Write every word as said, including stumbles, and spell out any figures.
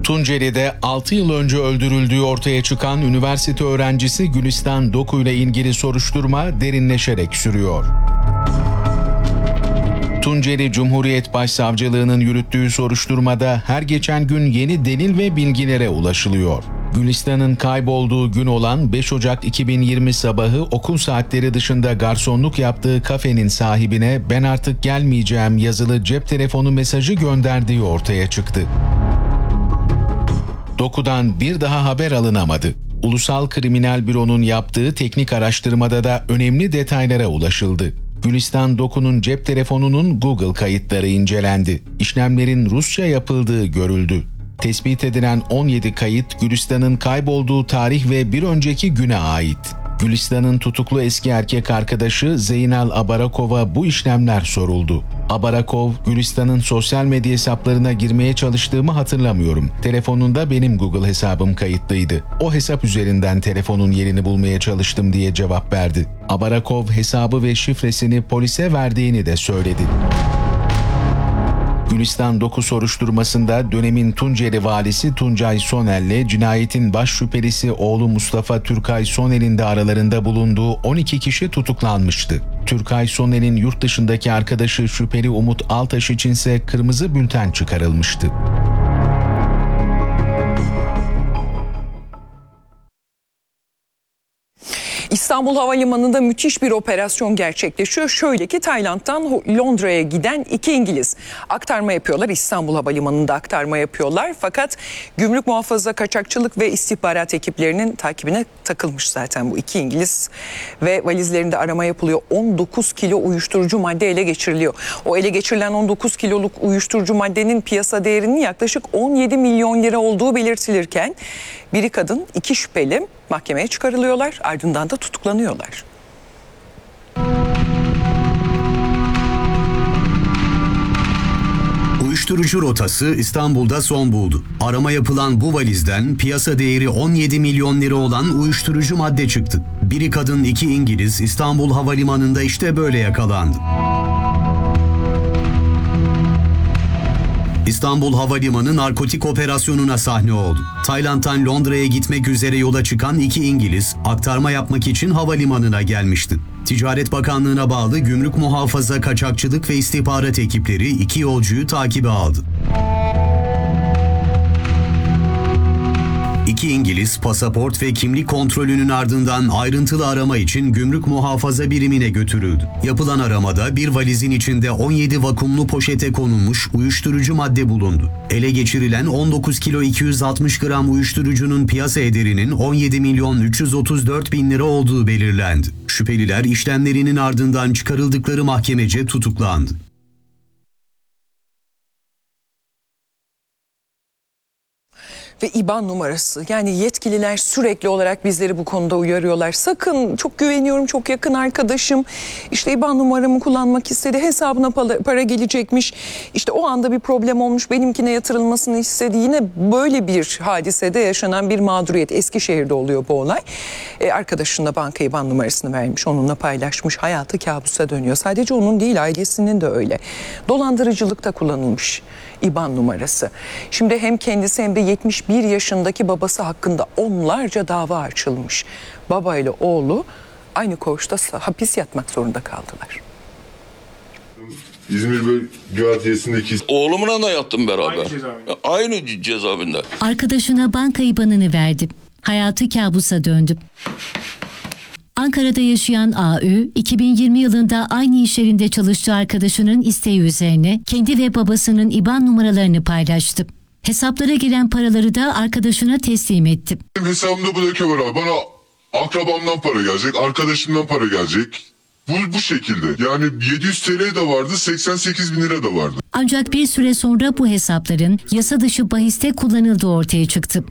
Tunceli'de altı yıl önce öldürüldüğü ortaya çıkan üniversite öğrencisi Gülistan Doku ile ilgili soruşturma derinleşerek sürüyor. Tunceli Cumhuriyet Başsavcılığı'nın yürüttüğü soruşturmada her geçen gün yeni delil ve bilgilere ulaşılıyor. Gülistan'ın kaybolduğu gün olan beş Ocak iki bin yirmi sabahı okul saatleri dışında garsonluk yaptığı kafenin sahibine "Ben artık gelmeyeceğim" yazılı cep telefonu mesajı gönderdiği ortaya çıktı. Doku'dan bir daha haber alınamadı. Ulusal Kriminal Büro'nun yaptığı teknik araştırmada da önemli detaylara ulaşıldı. Gülistan Doku'nun cep telefonunun Google kayıtları incelendi. İşlemlerin Rusça yapıldığı görüldü. Tespit edilen on yedi kayıt Gülistan'ın kaybolduğu tarih ve bir önceki güne ait. Gülistan'ın tutuklu eski erkek arkadaşı Zeynal Abarakov'a bu işlemler soruldu. Abarakov, Gülistan'ın sosyal medya hesaplarına girmeye çalıştığımı hatırlamıyorum. Telefonunda benim Google hesabım kayıtlıydı. O hesap üzerinden telefonun yerini bulmaya çalıştım diye cevap verdi. Abarakov hesabı ve şifresini polise verdiğini de söyledi. Gülistan Doku soruşturmasında dönemin Tunceli valisi Tuncay Sonel'le cinayetin baş şüphelisi oğlu Mustafa Türkay Sonel'in de aralarında bulunduğu on iki kişi tutuklanmıştı. Türkay Sonel'in yurt dışındaki arkadaşı şüpheli Umut Altaş içinse kırmızı bülten çıkarılmıştı. İstanbul Havalimanı'nda müthiş bir operasyon gerçekleşiyor. Şöyle ki Tayland'dan Londra'ya giden iki İngiliz aktarma yapıyorlar. İstanbul Havalimanı'nda aktarma yapıyorlar. Fakat gümrük muhafaza, kaçakçılık ve istihbarat ekiplerinin takibine takılmış zaten bu iki İngiliz. Ve valizlerinde arama yapılıyor. on dokuz kilo uyuşturucu madde ele geçiriliyor. O ele geçirilen on dokuz kiloluk uyuşturucu maddenin piyasa değerinin yaklaşık on yedi milyon lira olduğu belirtilirken biri kadın, iki şüpheli mahkemeye çıkarılıyorlar, ardından da tutuklanıyorlar. Uyuşturucu rotası İstanbul'da son buldu. Arama yapılan bu valizden piyasa değeri on yedi milyon lira olan uyuşturucu madde çıktı. Biri kadın, iki İngiliz İstanbul Havalimanı'nda işte böyle yakalandı. İstanbul Havalimanı narkotik operasyonuna sahne oldu. Tayland'dan Londra'ya gitmek üzere yola çıkan iki İngiliz aktarma yapmak için havalimanına gelmişti. Ticaret Bakanlığı'na bağlı gümrük muhafaza, kaçakçılık ve istihbarat ekipleri iki yolcuyu takibe aldı. İki İngiliz pasaport ve kimlik kontrolünün ardından ayrıntılı arama için gümrük muhafaza birimine götürüldü. Yapılan aramada bir valizin içinde on yedi vakumlu poşete konulmuş uyuşturucu madde bulundu. Ele geçirilen on dokuz kilo iki yüz altmış gram uyuşturucunun piyasa ederinin on yedi milyon üç yüz otuz dört bin lira olduğu belirlendi. Şüpheliler işlemlerinin ardından çıkarıldıkları mahkemece tutuklandı. Ve İ B A N numarası, yani yetkililer sürekli olarak bizleri bu konuda uyarıyorlar. Sakın, çok güveniyorum, çok yakın arkadaşım, işte İ B A N numaramı kullanmak istedi, hesabına para gelecekmiş, işte o anda bir problem olmuş, benimkine yatırılmasını istedi. Yine böyle bir hadisede yaşanan bir mağduriyet. Eskişehir'de oluyor bu olay. Ee, arkadaşına banka İ B A N numarasını vermiş, onunla paylaşmış, hayatı kabusa dönüyor. Sadece onun değil, ailesinin de öyle. Dolandırıcılıkta kullanılmış İ B A N numarası. Şimdi hem kendisi hem de yetmiş bir yaşındaki babası hakkında onlarca dava açılmış. Baba ile oğlu aynı koğuşta hapis yatmak zorunda kaldılar. İzmir Bölge Adliyesi'ndeki oğlumla da yattım beraber. Aynı cezaevinde. Aynı cezaevinde. Arkadaşına banka İ B A N'ını verdi. Hayatı kabusa döndü. Ankara'da yaşayan A Ü, iki bin yirmi yılında aynı iş yerinde çalıştığı arkadaşının isteği üzerine kendi ve babasının İ B A N numaralarını paylaştı. Hesaplara giren paraları da arkadaşına teslim etti. benim hesabımda bu leke var abi. Bana akrabamdan para gelecek, arkadaşımdan para gelecek. Bu, bu şekilde. Yani yedi yüz TL de vardı, seksen sekiz bin lira da vardı. Ancak bir süre sonra bu hesapların yasa dışı bahiste kullanıldığı ortaya çıktı.